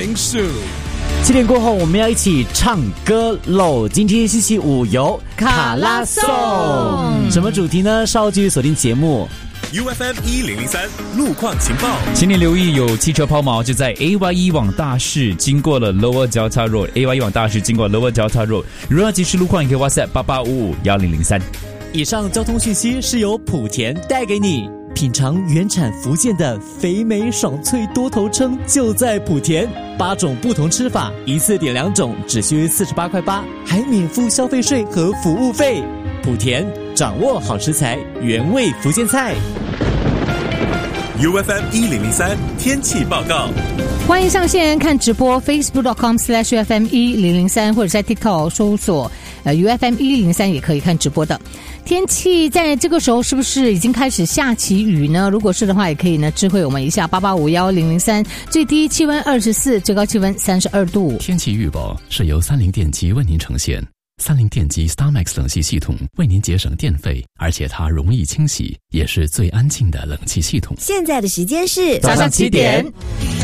Morning Zoo。7 点过后，我们要一起唱歌喽！今天星期五有卡拉颂，什么主题呢？稍后继续锁定节目。 UFM 1003路况情报， 请你留意有汽车抛锚，就在 AY1 往大市经过了 Lower Delta Road。AY1 往大市经过 Lower Delta Road， 如果要及时路况，也可以 WhatsApp 88551003。 以上交通讯息是由莆田带给你。品尝原产福建的肥美爽脆多头称，就在莆田，8种不同吃法，一次点2种，只需48.8块，还免付消费税和服务费。莆田掌握好食材，原味福建菜。 UFM 1003天气报告， 欢迎上线看直播 Facebook.com/UFM 1003，或者在 TikTok 搜索UFM 1003也可以看直播的。天气在这个时候是不是已经开始下起雨呢？如果是的话，也可以呢智慧我们一下88511003，最低气温24，最高气温32度。 天气预报是由30电机为您呈现。30电机 StarMax 冷气系统为您节省电费，而且它容易清洗，也是最安静的冷气系统。 现在的时间是早上7点。